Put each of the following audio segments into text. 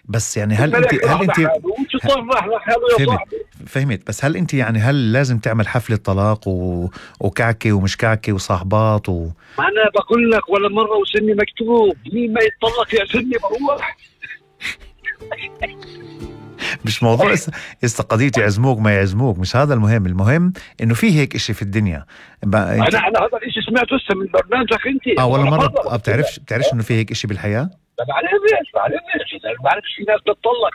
بس يعني هل انت فهمت، بس هل انت يعني هل لازم تعمل حفلة طلاق وكعكة ومش كعكة وصاحبات انا بقول لك ولا مرة وسني مكتوب مين ما يتطلق يا سني بروح. مش موضوع قضية يعزموك ما يعزموك، مش هذا المهم. المهم انه في هيك اشي في الدنيا. انا هذا الاشي سمعته هسه من برنامجك انت. ولا مرة بتعرفش انه في هيك اشي بالحياة؟ بعرفش في ناس بتطلق.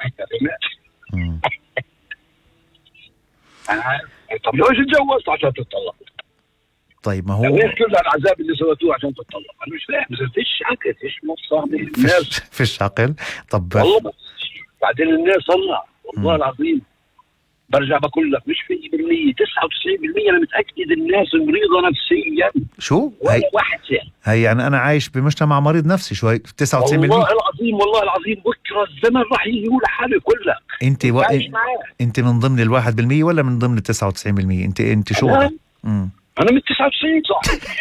طب ليش اتجوزت عشان تتطلق؟ طيب ما هو ليش كل العذاب اللي سويتوه عشان تتطلق؟ انا مش فاهم. اذا فيش عقل فيش مصاب الناس، فيش عقل. طب والله بس بعدين الناس والله العظيم برجع بقول لك مش في بالمية 99% انا متاكد الناس مريضه نفسيا. شو ولا واحد هي يعني انا عايش بمجتمع مريض نفسي شوي 99%. والله العظيم بكره الزمن راح يجي لحاله كلك. انت من ضمن 1% ولا من ضمن 99%؟ انت شو انا من 99 صح.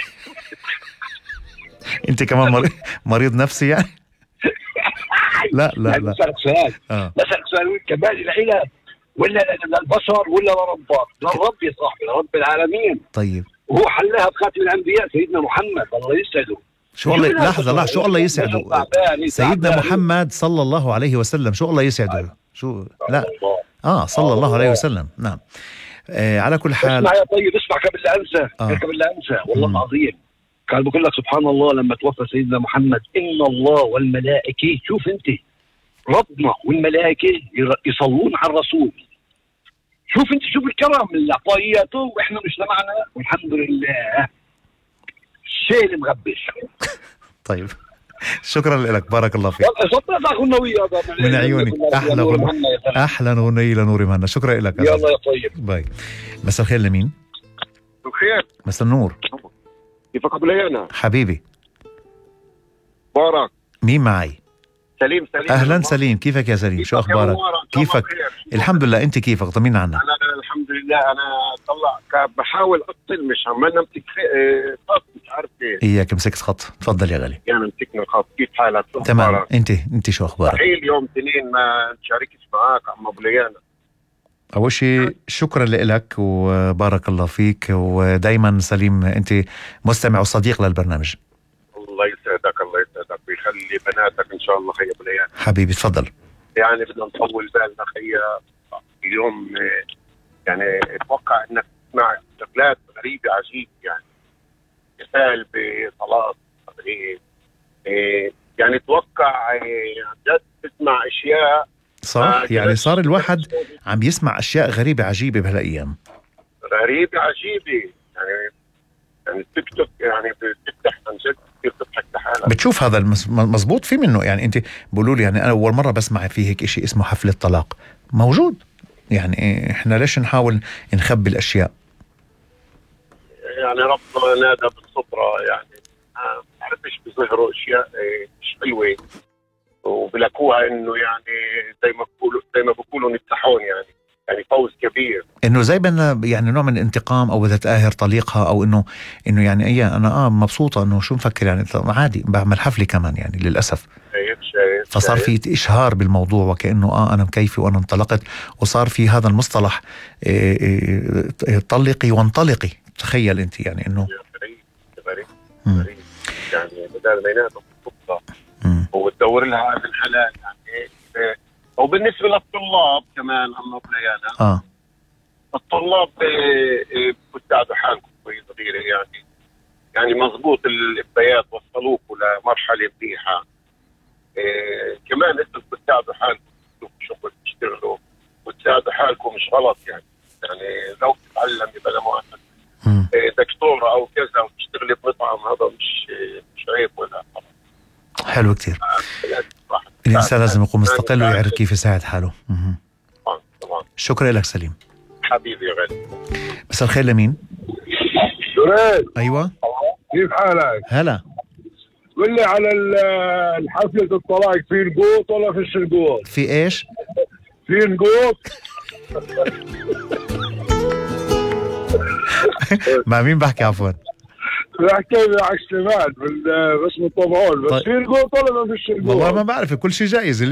انت كمان مريض نفسي يعني. لا بسألك سؤال. بسألك سؤال، كمان العلاج ولا للبشر ولا لربك؟ للرب يا صاحبي، لرب العالمين. طيب وهو حلها بخاتم الانبياء سيدنا محمد الله يسعده. شو الله لحظه شو الله يسعده؟ سيدنا محمد صلى الله عليه وسلم. شو الله يسعده؟ شو لا صلى الله عليه وسلم. نعم. على كل حال اسمع يا طيب، اسمع قبل لا انسى والله العظيم. كان بقول لك سبحان الله لما توفى سيدنا محمد إن الله والملائكة، شوف انت ربنا والملائكة يصلون على الرسول. شوف انت شوف الكرم اللي عطاياته واحنا مجتمعنا والحمد لله الشيء اللي مغبش. طيب شكرا لك، بارك الله فيك. من عيوني. احلى اغنيه لنوري مهنا. شكرا لك. يلا يا طيب باي. مساء الخير. لمين؟ بخير. مساء النور. كيفك ابو ليانا حبيبي؟ بارك. مين معي؟ سليم. اهلا سليم، كيفك يا سليم؟ شو اخبارك؟ كيفك؟ الحمد لله. انت كيفك؟ طمنا عنك. انا الحمد لله. انا طلع بحاول اتصل مش عمال امسك خط، مش عارف اياك مسكت خط. تفضل يا غالي. يعني مسكنا الخط. كيف حالك؟ تمام. انت شو اخبارك؟ مستحيل يوم اثنين ما نشاركش معاك عم ابو ليانا. أول شيء شكرا لك وبارك الله فيك، ودايما سليم أنت مستمع وصديق للبرنامج. الله يسعدك ويخلي بناتك إن شاء الله. خي أبو ليان حبيبي تفضل. يعني بدنا نطول بالنا خيا اليوم. يعني اتوقع انك تسمع شغلات غريبة عجيب، يعني مثال بصلاة يعني اتوقع جد تسمع اشياء صح. يعني صار الواحد عم يسمع اشياء غريبة عجيبة بهالايام. غريبة عجيبة يعني التيك توك يعني بتفتح عن جد كثير تضحك لحالك. بتشوف هذا مزبوط في منه. يعني انت بقولوا لي، يعني انا اول مرة بسمع في هيك اشي اسمه حفلة طلاق موجود. يعني احنا ليش نحاول نخبي الاشياء؟ يعني ربنا نادى بالصبرة. يعني ما بعرفش بيظهروا اشياء مش حلوة وبلكوها انه يعني زي ما بقولوا نفتحون يعني فوز كبير، انه زي بدنا يعني نوع من الانتقام او بدها تقاهر طليقها، او انه يعني انا مبسوطه انه شو مفكر يعني عادي بعمل حفله كمان يعني للاسف. فصار في اشهار بالموضوع وكانه انا مكيفي وانا انطلقت، وصار في هذا المصطلح طلقي وانطلقي. تخيل انت يعني انه غريب يعني بدل ما ينادوا بالخطه وتدور لها بالحلال يعني. وبالنسبه للطلاب كمان عم بليانا الطلاب بتساعدوا حالكم شوي صغيره يعني مضبوط الابيات وصلوكوا لمرحله منيحه. كمان انتم بتساعدوا حالكم تشوفوا شغل تشتغلوا وتساعدوا حالكم، مش غلط يعني لو تتعلمي بلا مؤسسه دكتوره او كذا وتشتغلي بمطعم هذا مش عيب ولا غلط. حلو كتير. الإنسان لازم يكون مستقل ويعرف كيف يساعد حاله. طبعا. شكرا لك سليم حبيبي يا غالي. مساء الخير. لمين؟ شريف. أيوة كيف حالك؟ هلا. قل لي على الحفلة الطلاق في نقوط ولا فيش نقوط؟ في إيش؟ في نقوط. مع مين بحكي عفوا؟ بحكي عكس سمعت باسم الطبعون. بس في نقوط ولا ما فيش نقوط؟ والله ما بعرف، كل شيء جائز.